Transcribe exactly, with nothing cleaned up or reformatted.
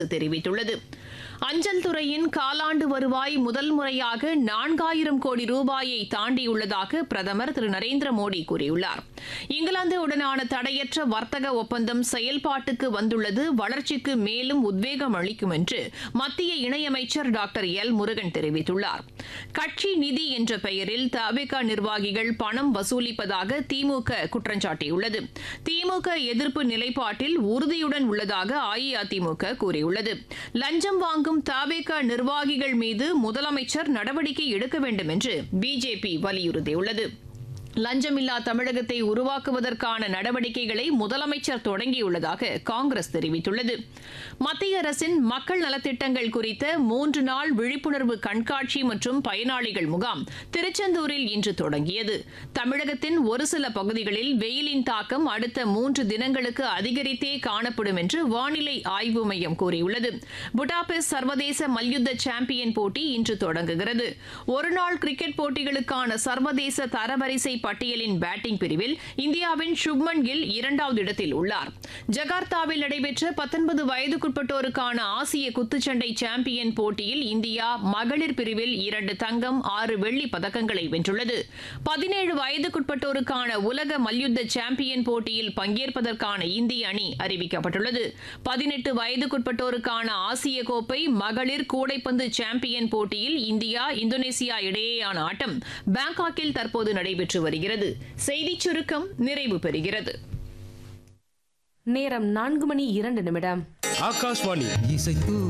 தெரிவித்துள்ளது. அஞ்சல் துறையின் காலாண்டு வருவாய் முதல் முறையாக நான்காயிரம் கோடி ரூபாயை தாண்டியுள்ளதாக பிரதமர் திரு நரேந்திர மோடி கூறியுள்ளார். இங்கிலாந்துடனான தடையற்ற வர்த்தக ஒப்பந்தம் செயல்பாட்டுக்கு வந்துள்ளது வளர்ச்சிக்கு மேலும் உத்வேகம் அளிக்கும் என்று மத்திய இணையமைச்சர் டாக்டர் எல் முருகன் தெரிவித்துள்ளார். கட்சி நிதி என்ற பெயரில் தவிக நிர்வாகிகள் பணம் வசூலிப்பதாக திமுக குற்றம் சாட்டியுள்ளது. திமுக எதிர்ப்பு நிலைப்பாட்டில் உறுதியுடன் உள்ளதாக அஇஅதிமுக கூறியுள்ளது. லஞ்சம் வாங்கும் தவிக நிர்வாகிகள் மீது முதலமைச்சர் நடவடிக்கை எடுக்க வேண்டும் என்று பிஜேபி வலியுறுத்தியுள்ளது. லஞ்சமில்லா தமிழகத்தை உருவாக்குவதற்கான நடவடிக்கைகளை முதலமைச்சர் தொடங்கியுள்ளதாக காங்கிரஸ் தெரிவித்துள்ளது. மத்திய அரசின் மக்கள் நலத்திட்டங்கள் குறித்த மூன்று நாள் விழிப்புணர்வு கண்காட்சி மற்றும் பயனாளிகள் முகாம் திருச்செந்தூரில் இன்று தொடங்கியது. தமிழகத்தின் ஒரு சில பகுதிகளில் வெயிலின் தாக்கம் அடுத்த மூன்று தினங்களுக்கு அதிகரித்தே காணப்படும் என்று வானிலை ஆய்வு மையம் கூறியுள்ளது. புடாபெஸ்ட் சர்வதேச மல்யுத்த சாம்பியன் போட்டி இன்று தொடங்குகிறது. ஒருநாள் கிரிக்கெட் போட்டிகளுக்கான சர்வதேச தரவரிசை பட்டியலின் பேட்டிங் பிரிவில் இந்தியாவின் சுப்மன் கில் இரண்டாவது இடத்தில் உள்ளார். ஜகார்த்தாவில் நடைபெற்ற பத்தொன்பது வயதுக்குட்பட்டோருக்கான ஆசிய குத்துச்சண்டை சாம்பியன் போட்டியில் இந்தியா மகளிர் பிரிவில் இரண்டு தங்கம் ஆறு வெள்ளி பதக்கங்களை வென்றுள்ளது. பதினேழு வயதுக்குட்பட்டோருக்கான உலக மல்யுத்த சாம்பியன் போட்டியில் பங்கேற்பதற்கான இந்திய அணி அறிவிக்கப்பட்டுள்ளது. பதினெட்டு வயதுக்குட்பட்டோருக்கான ஆசிய கோப்பை மகளிர் கூடைப்பந்து சாம்பியன் போட்டியில் இந்தியா இந்தோனேசியா இடையேயான ஆட்டம் பாங்காக்கில் தற்போது நடைபெற்று வருகிறது. செய்திச் சுருக்கம் நிறைவு பெறுகிறது. நேரம் நான்கு மணி இரண்டு நிமிடம். ஆகாஷ்வாணி இசைத்து